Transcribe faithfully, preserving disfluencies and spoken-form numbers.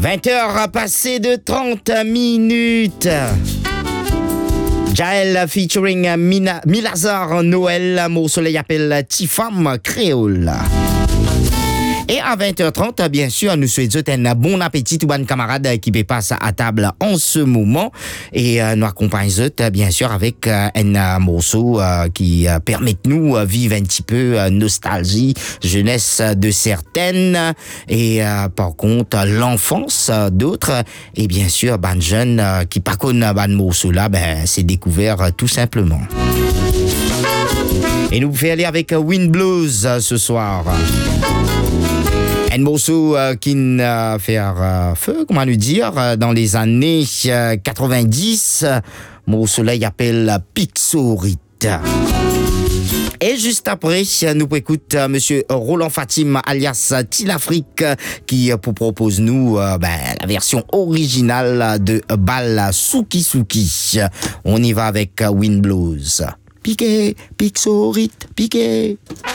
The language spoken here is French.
vingt heures passées de trente minutes. Jaël featuring Mina, Milazar Noël, Mon soleil appelle Tifam Créole. Et à vingt heures trente, bien sûr, nous souhaitons un bon appétit aux bonnes camarades qui passent à table en ce moment. Et euh, nous accompagnons, bien sûr, avec euh, un morceau euh, qui euh, permet de nous euh, vivre un petit peu euh, nostalgie, jeunesse de certaines. Et euh, par contre, l'enfance d'autres. Et bien sûr, ben jeunes euh, qui pas connaissent ben morceau là, ben c'est découvert euh, tout simplement. Et nous pouvons aller avec Wind Blues euh, ce soir. Un morceau euh, qui a fait euh, feu, comment nous dire, euh, dans les années euh, quatre-vingt-dix. Mon soleil appelle Pixorite. Et juste après, nous écoutons euh, monsieur Roland Fatim, alias Tilafrique, qui euh, propose nous euh, ben, la version originale de Bal Souki Souki. On y va avec euh, Wind Blues. Piqué, Pixorite, piqué.